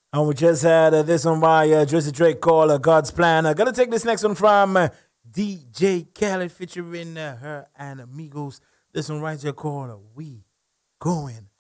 And we just had this one by Jersey Drake called God's Plan. Gonna take this next one from DJ Khaled featuring her and Amigos. This one right here called We Going